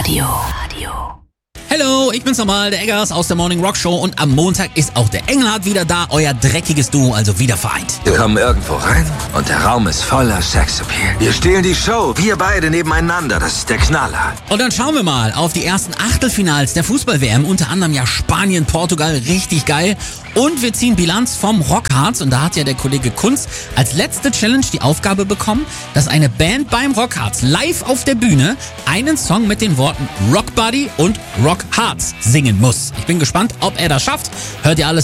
Hallo, ich bin's nochmal, der Eggers aus der Morning Rock Show und am Montag ist auch der Engelhardt wieder da, euer dreckiges Duo, also wieder vereint. Wir kommen irgendwo rein und der Raum ist voller Sexappeal. Wir stehlen die Show, wir beide nebeneinander, das ist der Knaller. Und dann schauen wir mal auf die ersten Achtelfinals der Fußball-WM, unter anderem ja Spanien, Portugal, richtig geil. Und wir ziehen Bilanz vom Rockharz und da hat ja der Kollege Kunz als letzte Challenge die Aufgabe bekommen, dass eine Band beim Rockharz live auf der Bühne einen Song mit den Worten Rock Buddy und Rock Harz singen muss. Ich bin gespannt, ob er das schafft. Hört ihr alles